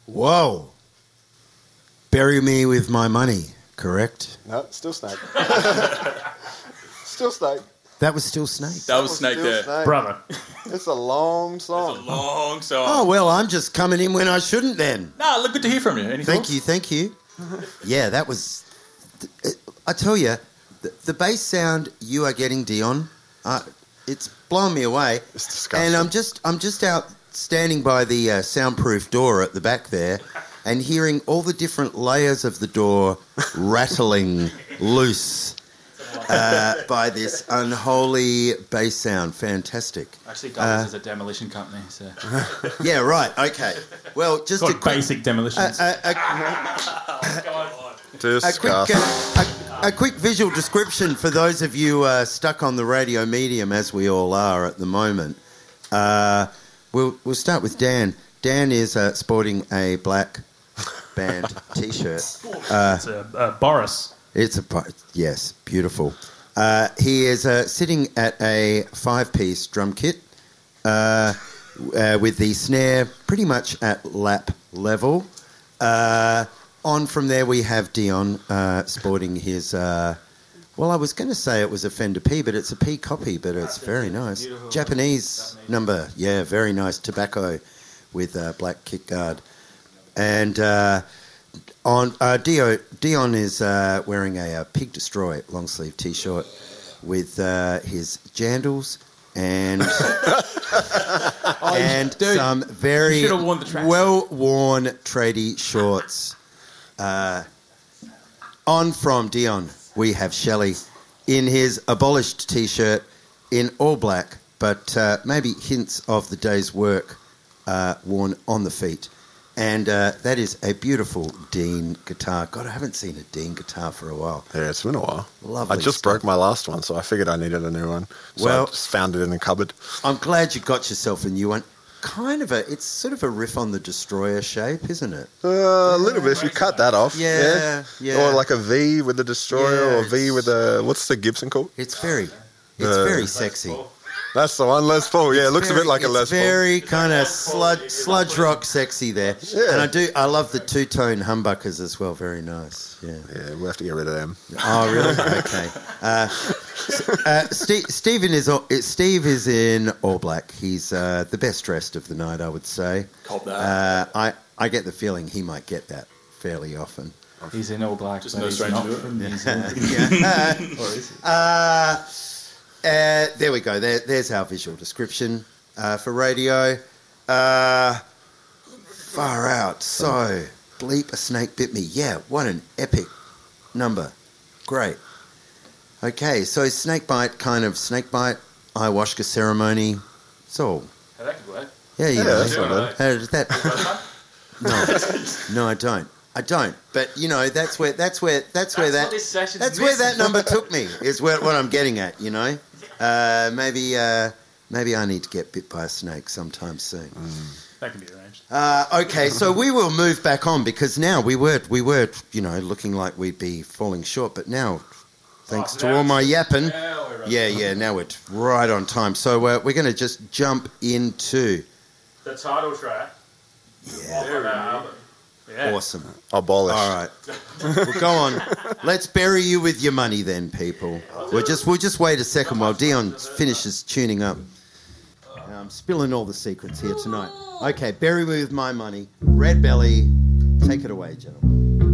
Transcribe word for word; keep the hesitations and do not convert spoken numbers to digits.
Whoa. Bury me with my money, correct? No, still Snake. Still Snake. That was still Snake. That was Snake still there. Snake. Brother. It's a long song. It's a long song. Oh, well, I'm just coming in when I shouldn't then. Nah, look, good to hear from you. Any Thank thoughts? you, thank you. Yeah, that was... I tell you, the, the bass sound you are getting, Dion, uh, it's blown me away. It's disgusting. And I'm just, I'm just out standing by the uh, soundproof door at the back there and hearing all the different layers of the door rattling loose uh, by this unholy bass sound. Fantastic. Actually, Douglas is a demolition company, so... Yeah, right, okay. Well, just Got a quick... basic demolitions. a- a- A quick, Disgusting. uh, a, a quick visual description for those of you uh, stuck on the radio medium, as we all are at the moment. Uh, we'll, we'll start with Dan. Dan is uh, sporting a black band T-shirt. Uh, it's a, uh, Boris. it's a yes, beautiful. Uh, he is uh, sitting at a five-piece drum kit uh, uh, with the snare pretty much at lap level. Uh, On from there, we have Dion uh, sporting his... Uh, well, I was going to say it was a Fender P, but it's a P copy, but it's very nice. Beautiful. Japanese number. Yeah, very nice. Tobacco with uh, black kickguard. And uh, on uh, Dio, Dion is uh, wearing a, uh Pig Destroy long-sleeve T-shirt with uh, his jandals and... and Dude, some very you should've worn the tracksuit. well-worn tradie shorts. Uh, on from Dion, we have Shelley in his abolished T-shirt in all black, but uh, maybe hints of the day's work uh, worn on the feet. And uh, that is a beautiful Dean guitar. God, I haven't seen a Dean guitar for a while. Yeah, it's been a while. Lovely I just stuff. broke my last one, so I figured I needed a new one. So Well- I just found it in the cupboard. I'm glad you got yourself a new one. Kind of a, it's sort of a riff on the Destroyer shape, isn't it? Uh, a little bit. If you cut that off. Yeah, yeah. Or like a V with the Destroyer, Yeah, or V it's- with a... What's the Gibson called? It's very, it's Uh, very sexy. That's the one, Les Paul. Yeah, it looks Very- a bit like a it's Les Paul. very kind of sludge, sludge rock sexy there. Yeah. And I do, I love the two-tone humbuckers as well. Very nice. Yeah. Yeah, we'll have to get rid of them. Oh, really? Okay. Uh, uh, Steve, Stephen is all- Steve is in all black. He's uh, the best dressed of the night, I would say. Cop that. Uh, I I get the feeling he might get that fairly often. He's in all black, Just but no he's stranger not to it. from New Zealand. Yeah. Or is he? Uh, uh, there we go. There, there's our visual description uh, for radio. Uh, far out. So, bleep, a snake bit me. Yeah, what an epic number. Great. Okay, so snake bite, kind of snake bite, ayahuasca ceremony. It's all. Oh, that could work. Yeah, you Yeah, know. that's not bad. How does that? No, no, I don't. I don't. But you know, that's where that's where that's where That's that what this session's that's where that missing. number took me. Is where, what I'm getting at. You know, uh, maybe uh, maybe I need to get bit by a snake sometime soon. That can be arranged. Uh, okay, so we will move back on because now we were we were you know looking like we'd be falling short, but now thanks Oh, to now all my it's- yapping, now we're right. yeah, yeah, now we're right on time. So uh, we're going to just jump into The title track. yeah, Of our album. Yeah. awesome. Abolish. All right, well, go on. Let's bury you with your money, then, people. We'll just we'll just wait a second while Dion finishes tuning up. I'm spilling all the secrets here tonight. Okay, bury me with my money. Red Belly, take it away, gentlemen.